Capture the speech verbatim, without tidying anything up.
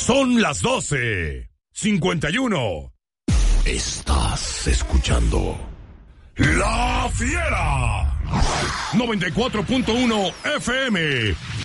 Son las doce cincuenta y uno. Estás escuchando La Fiera noventa y cuatro punto uno F M